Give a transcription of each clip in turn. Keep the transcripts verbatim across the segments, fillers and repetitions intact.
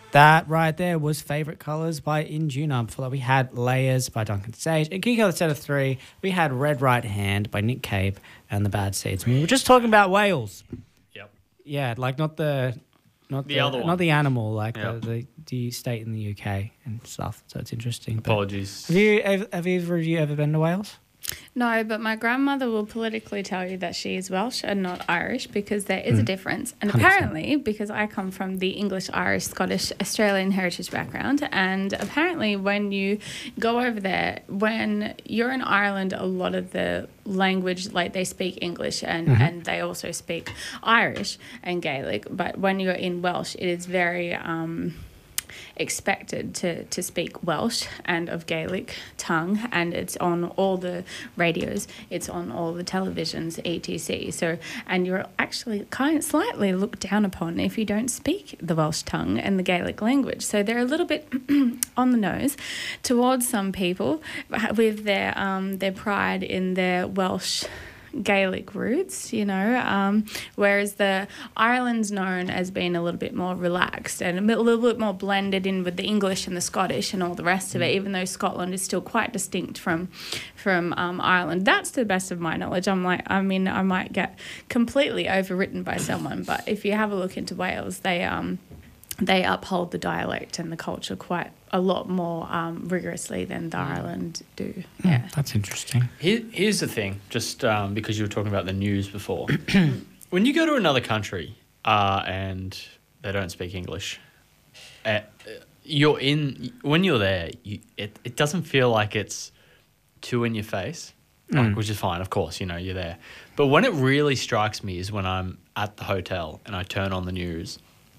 That right there was Favourite Colours by Injuna. Before that, we had Layers by Duncan Sage. And kicking off the set of three, we had Red Right Hand by Nick Cave and The Bad Seeds. We were just talking about whales. Yep. Yeah, like not the... Not The the, other one. Not the animal, like Yep. the, the, the state in the U K and stuff. So it's interesting. But Apologies. Have you, have, have either of you ever been to Wales? No, but my grandmother will politically tell you that she is Welsh and not Irish because there is a difference. And one hundred percent. apparently, because I come from the English, Irish, Scottish, Australian heritage background, and apparently when you go over there, when you're in Ireland, a lot of the language, like they speak English and, and they also speak Irish and Gaelic. But when you're in Welsh, it is very... Um, expected to, to speak Welsh and of Gaelic tongue, and it's on all the radios, it's on all the televisions, et cetera. So, and you're actually kind of slightly looked down upon if you don't speak the Welsh tongue and the Gaelic language. So they're a little bit on the nose towards some people with their um, their pride in their Welsh Gaelic roots, you know, um, whereas the Ireland's known as being a little bit more relaxed and a bit- little bit more blended in with the English and the Scottish and all the rest of it, even though Scotland is still quite distinct from from um, Ireland. That's to the best of my knowledge. I'm like, I mean, I might get completely overwritten by someone, but if you have a look into Wales, they um they uphold the dialect and the culture quite a lot more um, rigorously than the Ireland do. Yeah. That's interesting. Here, here's the thing, just um, because you were talking about the news before. When you go to another country uh, and they don't speak English, uh, you're in when you're there, you, it, it doesn't feel like it's too in your face, like, Mm. which is fine, of course, you know, you're there. But when it really strikes me is when I'm at the hotel and I turn on the news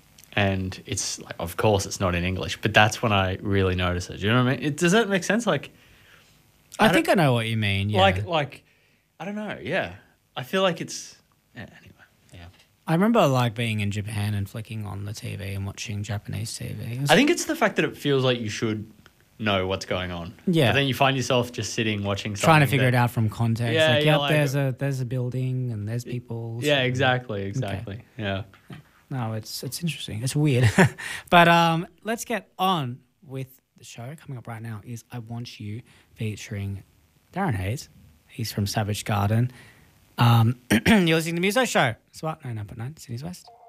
and it's like, of course, it's not in English, but that's when I really notice it. Do you know what I mean? It, does that make sense? Like, I, I think I know what you mean, yeah. like, like, I don't know. Yeah, I feel like it's yeah, anyway. Yeah, I remember like being in Japan and flicking on the T V and watching Japanese T V. It was- I think it's the fact that it feels like you should know what's going on. Yeah. but then you find yourself just sitting watching, something trying to figure that- it out from context. Yeah, like, yeah, yep, like- there's a there's a building and there's people. Yeah, so- exactly, exactly. Yeah. No, it's it's interesting. It's weird. But um, let's get on with the show. Coming up right now is I Want You featuring Darren Hayes. He's from Savage Garden. Um, you're listening to the Muso Show. It's what? No, number nine, Sydney's West.